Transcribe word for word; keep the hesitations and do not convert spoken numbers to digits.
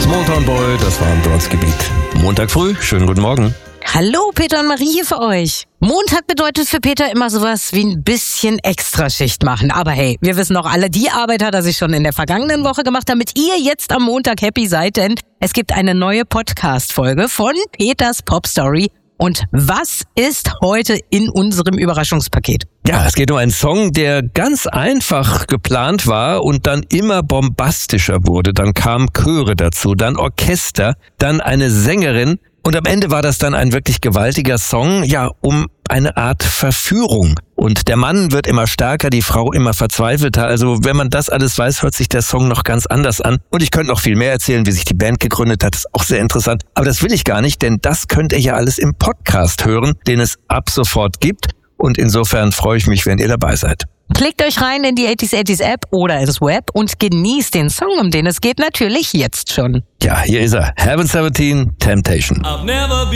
Small Town Boy, das war ein Bronzegebiet. Montag früh, schönen guten Morgen. Hallo, Peter und Marie hier für euch. Montag bedeutet für Peter immer sowas wie ein bisschen Extraschicht machen. Aber hey, wir wissen auch alle, die Arbeit hat er sich schon in der vergangenen Woche gemacht, damit ihr jetzt am Montag happy seid, denn es gibt eine neue Podcast-Folge von Peters Popstory. Und was ist heute in unserem Überraschungspaket? Ja, es geht um einen Song, der ganz einfach geplant war und dann immer bombastischer wurde. Dann kamen Chöre dazu, dann Orchester, dann eine Sängerin. Und am Ende war das dann ein wirklich gewaltiger Song, ja, um eine Art Verführung. Und der Mann wird immer stärker, die Frau immer verzweifelter. Also wenn man das alles weiß, hört sich der Song noch ganz anders an. Und ich könnte noch viel mehr erzählen, wie sich die Band gegründet hat. Das ist auch sehr interessant. Aber das will ich gar nicht, denn das könnt ihr ja alles im Podcast hören, den es ab sofort gibt. Und insofern freue ich mich, wenn ihr dabei seid. Klickt euch rein in die achtziger achtziger App oder ins Web und genießt den Song, um den es geht, natürlich jetzt schon. Ja, hier ist er. Heaven siebzehn, Temptation.